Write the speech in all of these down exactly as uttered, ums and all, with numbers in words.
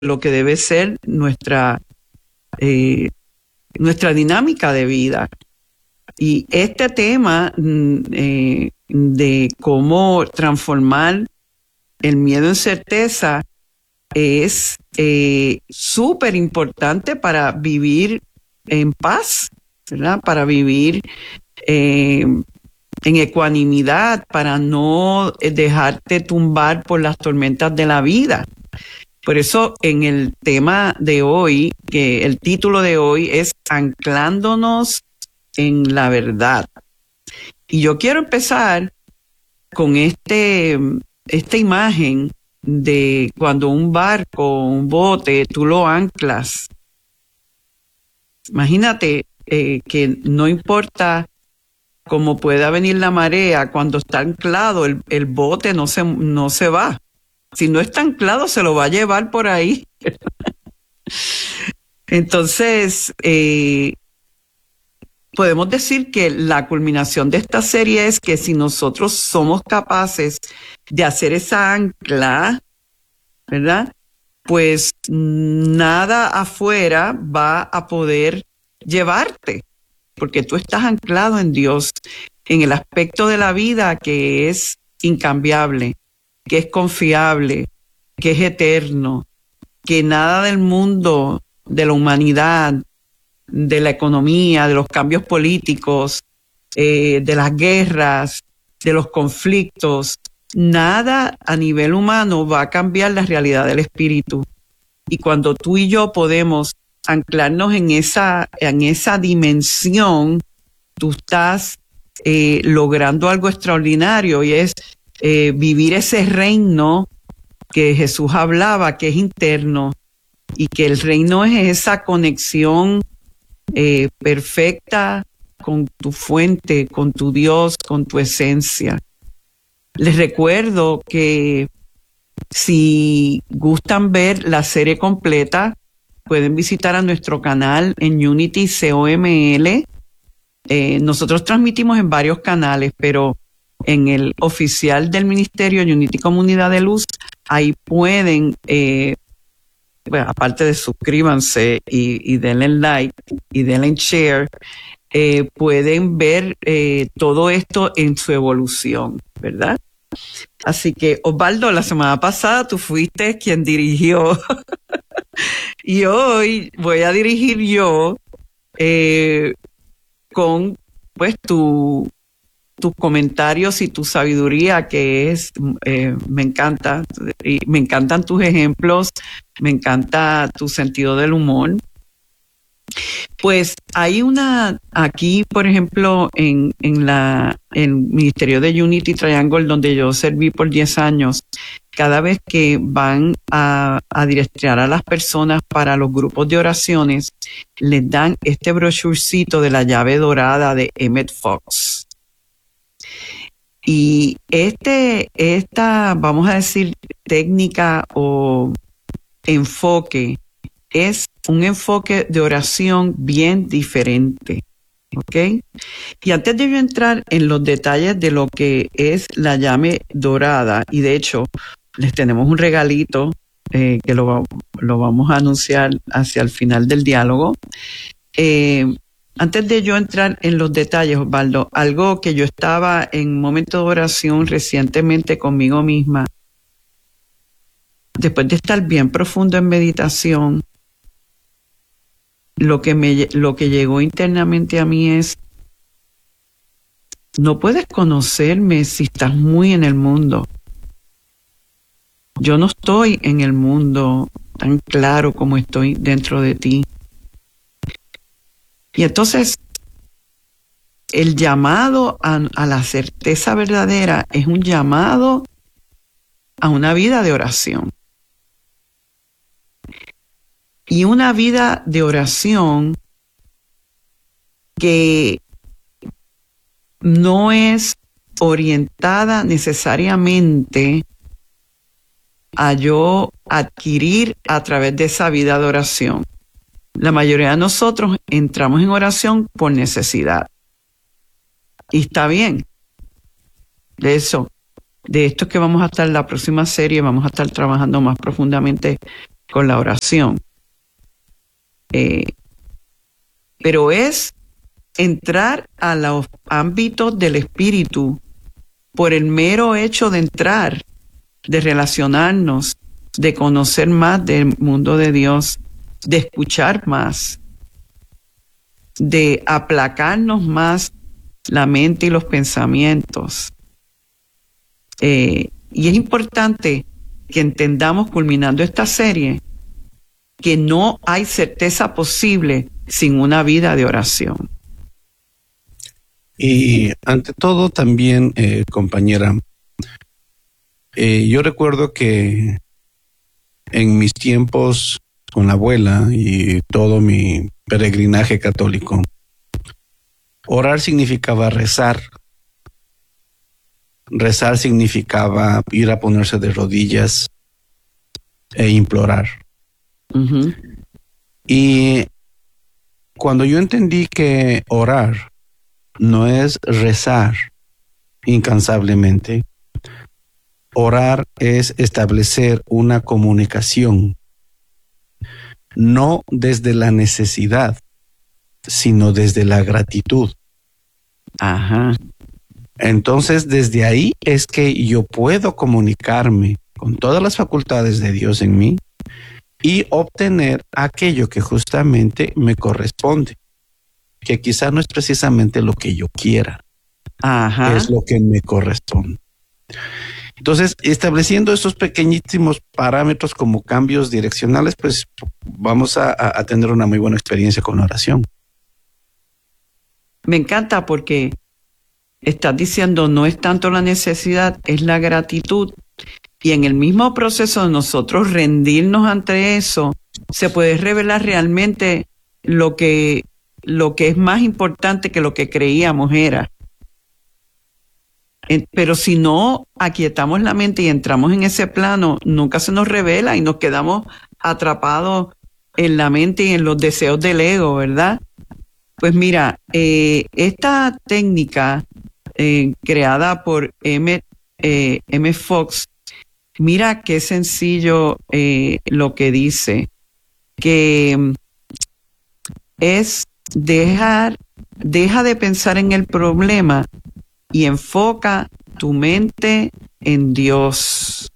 lo que debe ser nuestra, eh, nuestra dinámica de vida. Y este tema eh, de cómo transformar el miedo en certeza es eh, súper importante para vivir en paz, ¿verdad? Para vivir eh, en ecuanimidad, para no dejarte tumbar por las tormentas de la vida. Por eso en el tema de hoy, que el título de hoy es Anclándonos en la verdad. Y yo quiero empezar con este, esta imagen de cuando un barco, un bote, tú lo anclas. Imagínate eh, que no importa cómo pueda venir la marea, cuando está anclado el, el bote no se, no se va. Si no está anclado se lo va a llevar por ahí. Entonces, eh, podemos decir que la culminación de esta serie es que si nosotros somos capaces de hacer esa ancla, ¿verdad? Pues nada afuera va a poder llevarte, porque tú estás anclado en Dios, en el aspecto de la vida que es incambiable, que es confiable, que es eterno, que nada del mundo, de la humanidad, de la economía, de los cambios políticos, eh, de las guerras, de los conflictos, nada a nivel humano va a cambiar la realidad del espíritu. Y cuando tú y yo podemos anclarnos en esa, en esa dimensión, tú estás eh, logrando algo extraordinario, y es eh, vivir ese reino que Jesús hablaba, que es interno, y que el reino es esa conexión eh, perfecta con tu fuente, con tu Dios, con tu esencia. Les recuerdo que si gustan ver la serie completa, pueden visitar a nuestro canal en Unity C O M L. Eh, nosotros transmitimos en varios canales, pero en el oficial del ministerio Unity Comunidad de Luz, ahí pueden, eh, bueno, aparte de suscríbanse y, y denle like y denle share, eh, pueden ver eh, todo esto en su evolución, ¿verdad? Así que, Osvaldo, la semana pasada tú fuiste quien dirigió y hoy voy a dirigir yo eh, con pues tu tus comentarios y tu sabiduría, que es, eh, me encanta, y me encantan tus ejemplos, me encanta tu sentido del humor. Pues hay una, aquí por ejemplo, en, en la, el Ministerio de Unity Triangle, donde yo serví por diez años, cada vez que van a, a direccionar a las personas para los grupos de oraciones, les dan este brochurcito de la llave dorada de Emmett Fox. Y este, esta, vamos a decir, técnica o enfoque es un enfoque de oración bien diferente, ¿ok? Y antes de yo entrar en los detalles de lo que es la llave dorada, y de hecho les tenemos un regalito eh, que lo, lo vamos a anunciar hacia el final del diálogo, eh, antes de yo entrar en los detalles, Osvaldo, algo que yo estaba en un momento de oración recientemente conmigo misma, después de estar bien profundo en meditación, lo que me, lo que llegó internamente a mí es: no puedes conocerme si estás muy en el mundo. Yo no estoy en el mundo tan claro como estoy dentro de ti. Y entonces, el llamado a, a la certeza verdadera es un llamado a una vida de oración. Y una vida de oración que no es orientada necesariamente a yo adquirir a través de esa vida de oración. La mayoría de nosotros entramos en oración por necesidad. Y está bien. De eso, de esto que vamos a estar en la próxima serie, vamos a estar trabajando más profundamente con la oración. Eh, pero es entrar a los ámbitos del espíritu por el mero hecho de entrar, de relacionarnos, de conocer más del mundo de Dios, de escuchar más, de aplacarnos más la mente y los pensamientos. Eh, y es importante que entendamos, culminando esta serie, que no hay certeza posible sin una vida de oración. Y ante todo también, eh, compañera, eh, yo recuerdo que en mis tiempos con la abuela y todo mi peregrinaje católico, orar significaba rezar. Rezar significaba ir a ponerse de rodillas e implorar. Uh-huh. Y cuando yo entendí que orar no es rezar incansablemente, orar es establecer una comunicación, no desde la necesidad, sino desde la gratitud. Ajá. Entonces, desde ahí es que yo puedo comunicarme con todas las facultades de Dios en mí y obtener aquello que justamente me corresponde, que quizá no es precisamente lo que yo quiera, Ajá. es lo que me corresponde. Entonces, estableciendo esos pequeñísimos parámetros como cambios direccionales, pues vamos a, a tener una muy buena experiencia con la oración. Me encanta porque estás diciendo no es tanto la necesidad, es la gratitud. Y en el mismo proceso de nosotros rendirnos ante eso, se puede revelar realmente lo que, lo que es más importante que lo que creíamos era. Pero si no aquietamos la mente y entramos en ese plano, nunca se nos revela y nos quedamos atrapados en la mente y en los deseos del ego, ¿verdad? Pues mira, eh, esta técnica eh, creada por M. Eh, M. Fox, mira qué sencillo eh, lo que dice, que es dejar, deja de pensar en el problema y enfoca tu mente en Dios.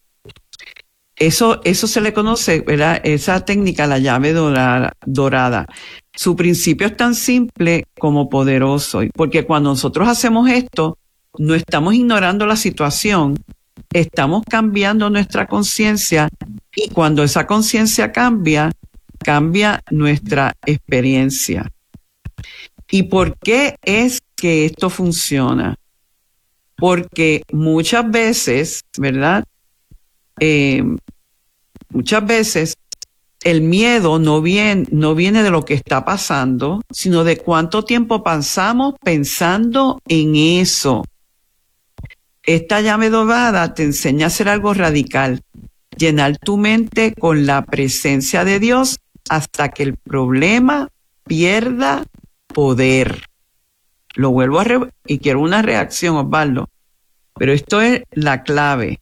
Eso, eso se le conoce, ¿verdad? Esa técnica, la llave dorada, dorada. Su principio es tan simple como poderoso, porque cuando nosotros hacemos esto, no estamos ignorando la situación, estamos cambiando nuestra conciencia y cuando esa conciencia cambia, cambia nuestra experiencia. ¿Y por qué es que esto funciona? Porque muchas veces, ¿verdad? Eh, muchas veces el miedo no viene, no viene de lo que está pasando, sino de cuánto tiempo pasamos pensando en eso. Esta llave dorada te enseña a hacer algo radical, llenar tu mente con la presencia de Dios hasta que el problema pierda poder. Lo vuelvo a re- y quiero una reacción, Osvaldo, pero esto es la clave.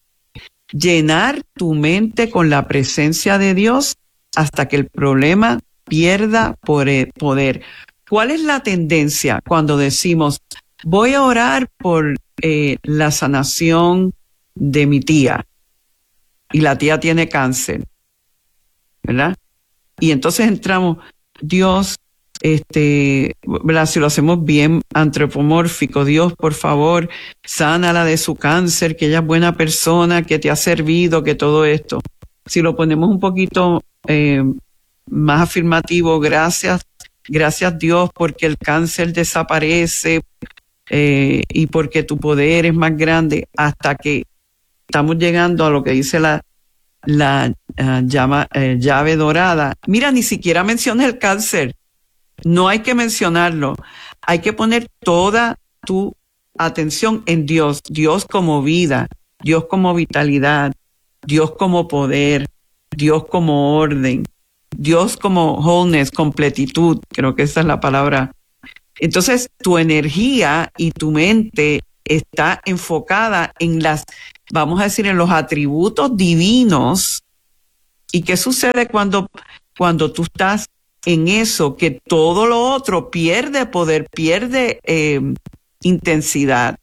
Llenar tu mente con la presencia de Dios hasta que el problema pierda poder. ¿Cuál es la tendencia cuando decimos, voy a orar por eh, la sanación de mi tía y la tía tiene cáncer, ¿verdad? Y entonces entramos, Dios, este, ¿verdad? Si lo hacemos bien antropomórfico, Dios, por favor, sánala de su cáncer, que ella es buena persona, que te ha servido, que todo esto. Si lo ponemos un poquito eh, más afirmativo, gracias, gracias Dios, porque el cáncer desaparece eh, y porque tu poder es más grande, hasta que estamos llegando a lo que dice la la uh, llama, eh, llave dorada. Mira, ni siquiera menciones el cáncer. No hay que mencionarlo. Hay que poner toda tu atención en Dios. Dios como vida, Dios como vitalidad, Dios como poder, Dios como orden, Dios como wholeness, completitud. Creo que esa es la palabra. Entonces, tu energía y tu mente está enfocada en las, vamos a decir, en los atributos divinos ¿Y qué sucede cuando, cuando tú estás en eso? Que todo lo otro pierde poder, pierde eh, intensidad.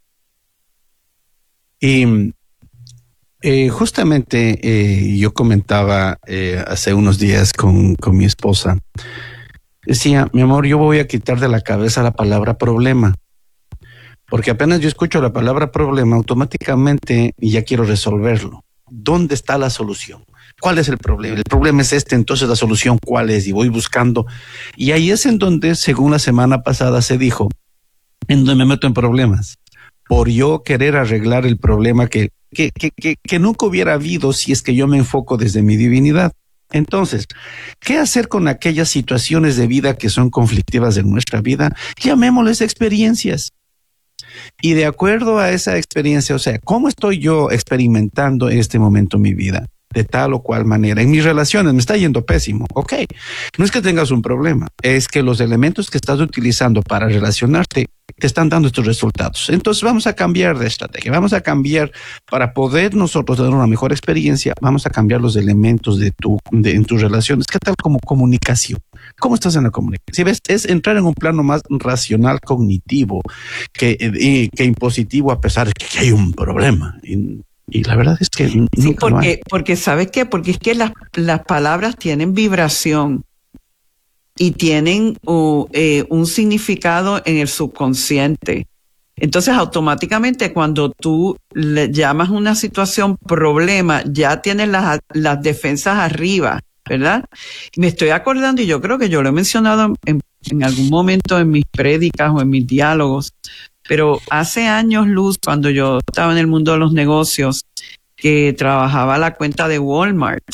Y eh, justamente eh, yo comentaba eh, hace unos días con, con mi esposa. Decía, mi amor, yo voy a quitar de la cabeza la palabra problema. Porque apenas yo escucho la palabra problema, automáticamente ya quiero resolverlo. ¿Dónde está la solución? ¿Cuál es el problema? El problema es este, entonces la solución, ¿cuál es? Y voy buscando. Y ahí es en donde, según la semana pasada se dijo, en donde me meto en problemas. Por yo querer arreglar el problema que, que, que, que, que nunca hubiera habido si es que yo me enfoco desde mi divinidad. Entonces, ¿qué hacer con aquellas situaciones de vida que son conflictivas en nuestra vida? Llamémosles experiencias. Y de acuerdo a esa experiencia, o sea, ¿cómo estoy yo experimentando en este momento mi vida? De tal o cual manera. En mis relaciones me está yendo pésimo. Ok, no es que tengas un problema, es que los elementos que estás utilizando para relacionarte te están dando estos resultados. Entonces vamos a cambiar de estrategia, vamos a cambiar para poder nosotros tener una mejor experiencia, vamos a cambiar los elementos de tu, de, en tus relaciones. ¿Qué tal como comunicación? ¿Cómo estás en la comunicación? Si ves, es entrar en un plano más racional, cognitivo, que, eh, que impositivo, a pesar de que hay un problema. Y, Y la verdad es que sí, nunca porque, lo hay. porque ¿sabes qué? Porque es que las, las palabras tienen vibración y tienen uh, eh, un significado en el subconsciente. Entonces, automáticamente, cuando tú le llamas una situación problema, ya tienes las, las defensas arriba, ¿verdad? Me estoy acordando, y yo creo que yo lo he mencionado en, en algún momento en mis prédicas o en mis diálogos, pero hace años, Luz, cuando yo estaba en el mundo de los negocios, que trabajaba la cuenta de Walmart,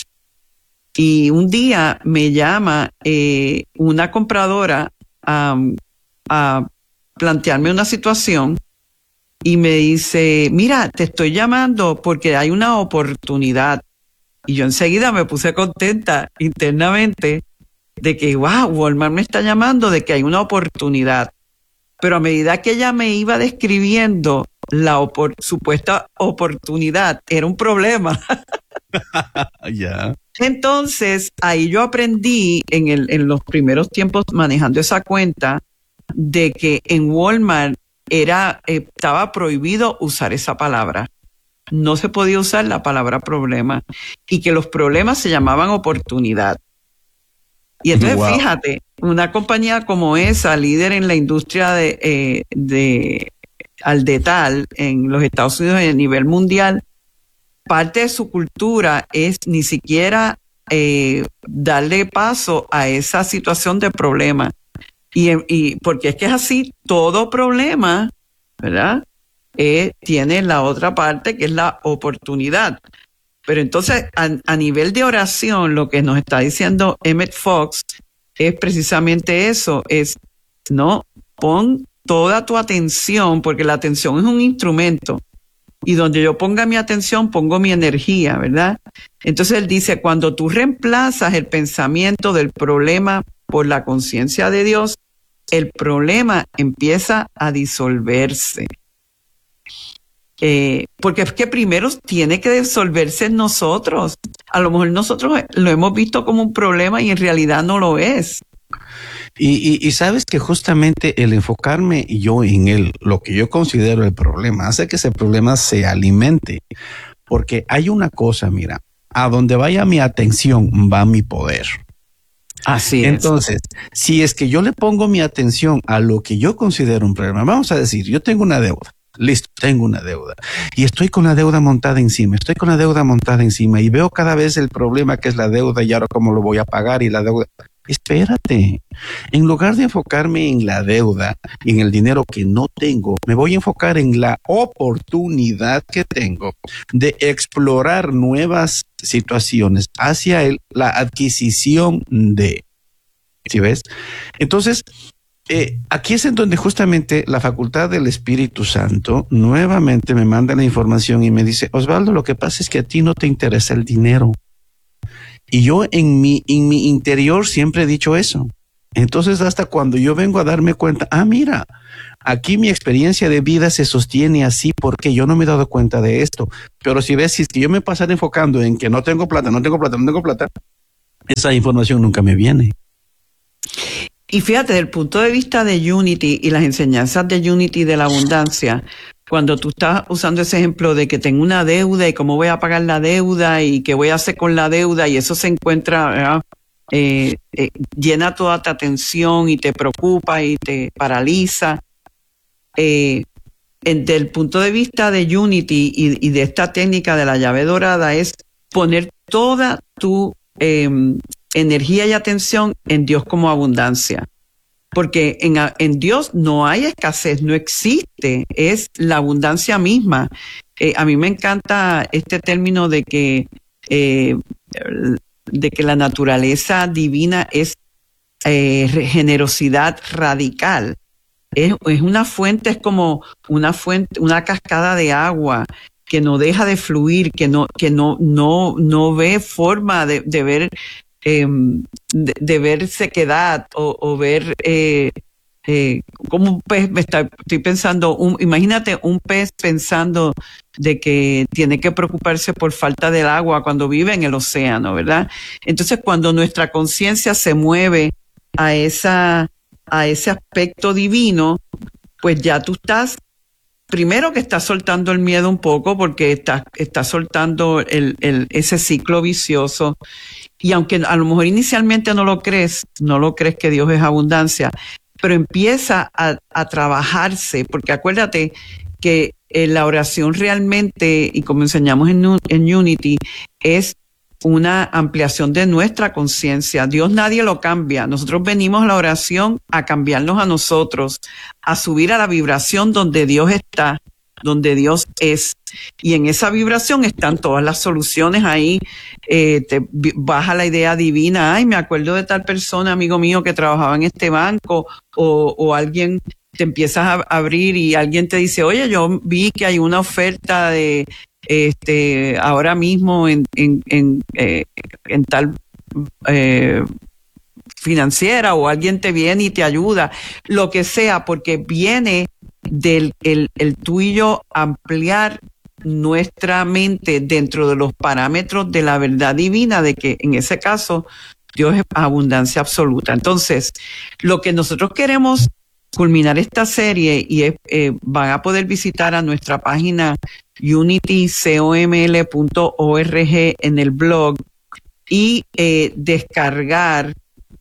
y un día me llama eh, una compradora um, a plantearme una situación y me dice, mira, te estoy llamando porque hay una oportunidad. Y yo enseguida me puse contenta internamente de que, wow, Walmart me está llamando, de que hay una oportunidad. Pero a medida que ella me iba describiendo la opor- supuesta oportunidad, era un problema. Ya. Yeah. Entonces, ahí yo aprendí en, el, en los primeros tiempos manejando esa cuenta de que en Walmart era, eh, estaba prohibido usar esa palabra. No se podía usar la palabra problema y que los problemas se llamaban oportunidad. Y entonces, wow. Fíjate, una compañía como esa, líder en la industria de, eh, de aldetal en los Estados Unidos a nivel mundial, parte de su cultura es ni siquiera eh, darle paso a esa situación de problema. Y, y porque es que es así, todo problema, ¿verdad? Eh, tiene la otra parte que es la oportunidad. Pero entonces, a, a nivel de oración, lo que nos está diciendo Emmett Fox es precisamente eso, es, no, pon toda tu atención, porque la atención es un instrumento, y donde yo ponga mi atención, pongo mi energía, ¿verdad? Entonces él dice, cuando tú reemplazas el pensamiento del problema por la conciencia de Dios, el problema empieza a disolverse. Eh, porque es que primero tiene que disolverse en nosotros. A lo mejor nosotros lo hemos visto como un problema y en realidad no lo es. Y, y, y sabes que justamente el enfocarme yo en él, lo que yo considero el problema, hace que ese problema se alimente. Porque hay una cosa, mira, a donde vaya mi atención va mi poder. Así es. Entonces, si es que yo le pongo mi atención a lo que yo considero un problema, vamos a decir, yo tengo una deuda. Listo, tengo una deuda y estoy con la deuda montada encima, estoy con la deuda montada encima y veo cada vez el problema que es la deuda y ahora cómo lo voy a pagar y la deuda. Espérate, en lugar de enfocarme en la deuda y en el dinero que no tengo, me voy a enfocar en la oportunidad que tengo de explorar nuevas situaciones hacia el, la adquisición de, ¿sí ves? Entonces, Eh, aquí es en donde justamente la facultad del Espíritu Santo nuevamente me manda la información y me dice, Osvaldo, lo que pasa es que a ti no te interesa el dinero. Y yo en mi, en mi interior siempre he dicho eso. Entonces hasta cuando yo vengo a darme cuenta, ah, mira, aquí mi experiencia de vida se sostiene así porque yo no me he dado cuenta de esto. Pero si ves, si es que yo me pasara enfocando en que no tengo plata, no tengo plata, no tengo plata, esa información nunca me viene. Y fíjate, desde el punto de vista de Unity y las enseñanzas de Unity de la abundancia, cuando tú estás usando ese ejemplo de que tengo una deuda y cómo voy a pagar la deuda y qué voy a hacer con la deuda, y eso se encuentra, ¿verdad? Eh, eh, llena toda tu atención y te preocupa y te paraliza. Eh, en, desde el punto de vista de Unity y, y de esta técnica de la llave dorada es poner toda tu eh, energía y atención en Dios como abundancia. Porque en, en Dios no hay escasez, no existe, es la abundancia misma. Eh, a mí me encanta este término de que, eh, de que la naturaleza divina es eh, generosidad radical. Es, es una fuente, es como una fuente, una cascada de agua que no deja de fluir, que no, que no, no, no ve forma de, de ver Eh, de, de ver sequedad o, o ver eh, eh, como un pez, me está, estoy pensando, un, imagínate un pez pensando de que tiene que preocuparse por falta del agua cuando vive en el océano, ¿verdad? Entonces, cuando nuestra conciencia se mueve a esa, a ese aspecto divino, pues ya tú estás, primero que estás soltando el miedo un poco porque estás, estás soltando el, el, ese ciclo vicioso. Y aunque a lo mejor inicialmente no lo crees, no lo crees que Dios es abundancia, pero empieza a, a trabajarse, porque acuérdate que eh, la oración realmente, y como enseñamos en, en Unity, es una ampliación de nuestra conciencia. Dios nadie lo cambia. Nosotros venimos a la oración a cambiarnos a nosotros, a subir a la vibración donde Dios está, donde Dios es. Y en esa vibración están todas las soluciones ahí. Eh, te baja la idea divina. Ay, me acuerdo de tal persona, amigo mío, que trabajaba en este banco, o, o alguien te empiezas a abrir y alguien te dice, oye, yo vi que hay una oferta de este ahora mismo en, en, en, eh, en tal eh, financiera, o alguien te viene y te ayuda, lo que sea, porque viene del el, el tú y yo ampliar nuestra mente dentro de los parámetros de la verdad divina, de que en ese caso Dios es abundancia absoluta. Entonces, lo que nosotros queremos culminar esta serie, y es, eh, van a poder visitar a nuestra página unity coml punto org en el blog y eh, descargar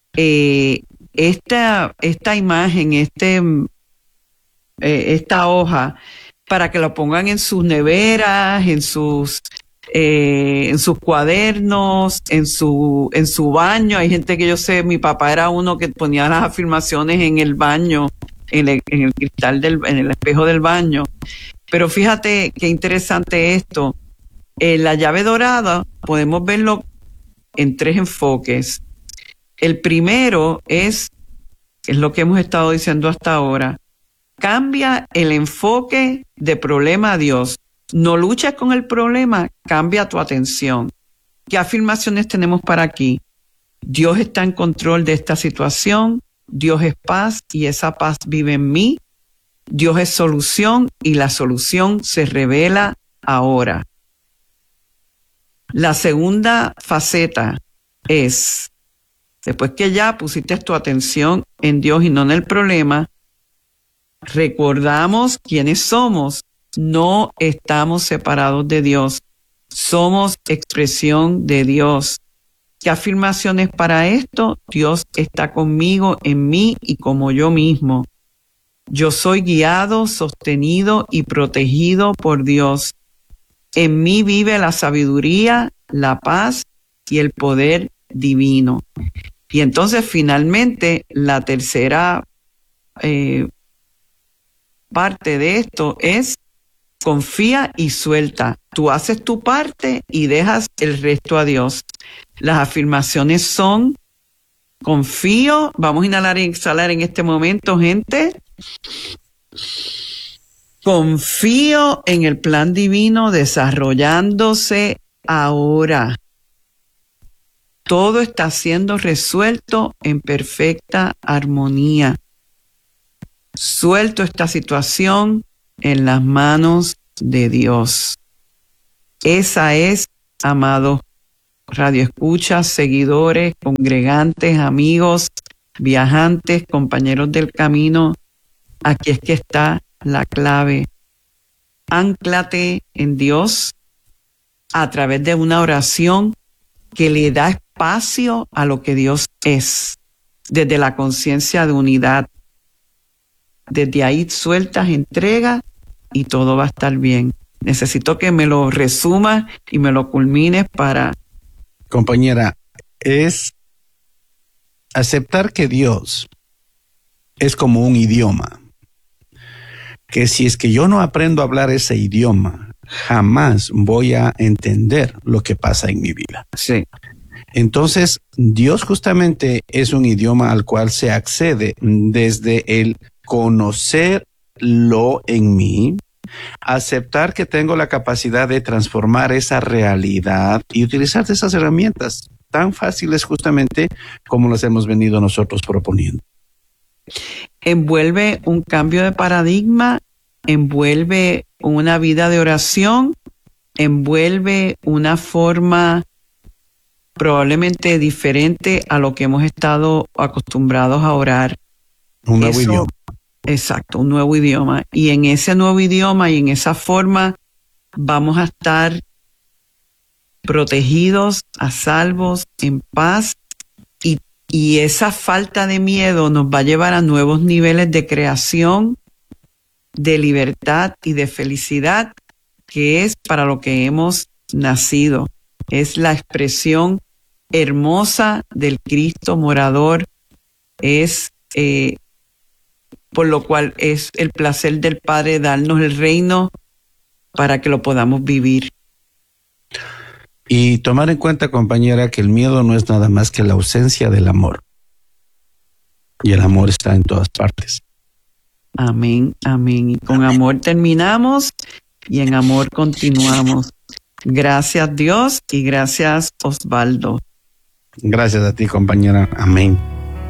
eh, esta, esta imagen, este Eh, esta hoja, para que lo pongan en sus neveras, en sus eh, en sus cuadernos, en su en su baño. Hay gente que yo sé, mi papá era uno que ponía las afirmaciones en el baño, en el, en el cristal del, en el espejo del baño. Pero fíjate qué interesante esto. Eh, la llave dorada podemos verlo en tres enfoques. El primero es, es lo que hemos estado diciendo hasta ahora. Cambia el enfoque de problema a Dios. No luches con el problema, cambia tu atención. ¿Qué afirmaciones tenemos para aquí? Dios está en control de esta situación. Dios es paz y esa paz vive en mí. Dios es solución y la solución se revela ahora. La segunda faceta es, después que ya pusiste tu atención en Dios y no en el problema, recordamos quiénes somos. No estamos separados de Dios. Somos expresión de Dios. ¿Qué afirmaciones para esto? Dios está conmigo, en mí y como yo mismo. Yo soy guiado, sostenido y protegido por Dios. En mí vive la sabiduría, la paz y el poder divino. Y entonces finalmente la tercera eh, parte de esto es confía y suelta. Tú haces tu parte y dejas el resto a Dios. Las afirmaciones son: confío, vamos a inhalar y exhalar en este momento, gente. Confío en el plan divino desarrollándose ahora. Todo está siendo resuelto en perfecta armonía. Suelto esta situación en las manos de Dios. Esa es, amados radioescuchas, seguidores, congregantes, amigos, viajantes, compañeros del camino. Aquí es que está la clave. Ánclate en Dios a través de una oración que le da espacio a lo que Dios es, desde la conciencia de unidad. Desde ahí sueltas, entregas y todo va a estar bien. Necesito que me lo resumas y me lo culmines para... Compañera, es aceptar que Dios es como un idioma, que si es que yo no aprendo a hablar ese idioma, jamás voy a entender lo que pasa en mi vida. Sí. Entonces, Dios justamente es un idioma al cual se accede desde el conocerlo en mí, aceptar que tengo la capacidad de transformar esa realidad y utilizar esas herramientas tan fáciles justamente como las hemos venido nosotros proponiendo. Envuelve un cambio de paradigma, envuelve una vida de oración, envuelve una forma probablemente diferente a lo que hemos estado acostumbrados a orar. Un nuevo Eso, idioma. Exacto, un nuevo idioma. Y en ese nuevo idioma y en esa forma vamos a estar protegidos, a salvos, en paz. Y, y esa falta de miedo nos va a llevar a nuevos niveles de creación, de libertad y de felicidad, que es para lo que hemos nacido. Es la expresión hermosa del Cristo morador. Es... Eh, por lo cual es el placer del Padre darnos el reino para que lo podamos vivir. Y tomar en cuenta, compañera, que el miedo no es nada más que la ausencia del amor. Y el amor está en todas partes. Amén, amén. Y con amén. Amor terminamos y en amor continuamos. Gracias Dios y gracias Osvaldo. Gracias a ti, compañera. Amén.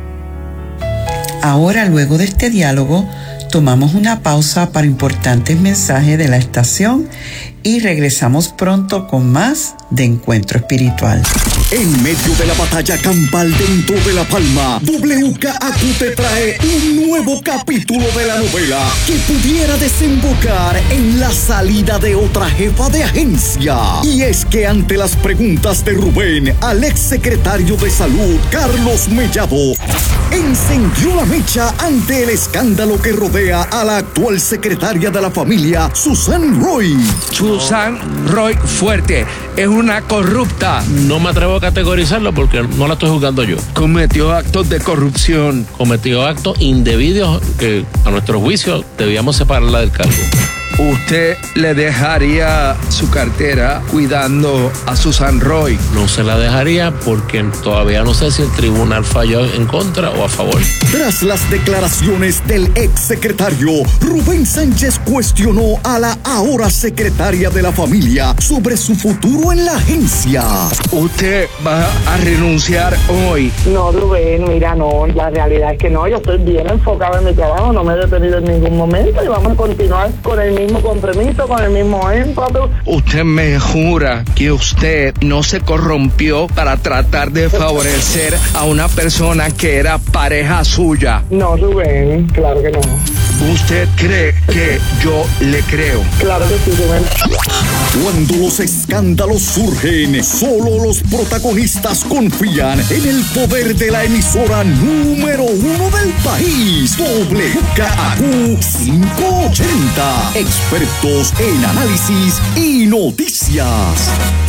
Ahora, luego de este diálogo, tomamos una pausa para importantes mensajes de la estación y regresamos pronto con más de Encuentro Espiritual. En medio de la batalla campal dentro de La Palma, W K A Q te trae un nuevo capítulo de la novela que pudiera desembocar en la salida de otra jefa de agencia. Y es que ante las preguntas de Rubén al exsecretario de Salud, Carlos Mellado, encendió la mecha ante el escándalo que rodea a la actual secretaria de la familia, Susan Roy. Susan Roy Fuerte es una corrupta. No me atrevo a categorizarlo porque no la estoy juzgando yo. Cometió actos de corrupción. Cometió actos indebidos que a nuestro juicio debíamos separarla del cargo. ¿Usted le dejaría su cartera cuidando a Susan Roy? No se la dejaría porque todavía no sé si el tribunal falló en contra o a favor. Tras las declaraciones del exsecretario, Rubén Sánchez cuestionó a la ahora secretaria de la familia sobre su futuro en la agencia. ¿Usted va a renunciar hoy? No, Rubén, mira, no, la realidad es que no, yo estoy bien enfocado en mi trabajo, no me he detenido en ningún momento y vamos a continuar con el mismo compromiso, con el mismo énfasis. ¿Usted me jura que usted no se corrompió para tratar de favorecer a una persona que era pareja suya? No, Rubén, claro que no. ¿Usted cree que yo le creo? Claro que sí, Rubén. Cuando los escándalos surgen, solo los protagonistas confían en el poder de la emisora número uno del país, W K A Q quinientos ochenta. Expertos en análisis y noticias.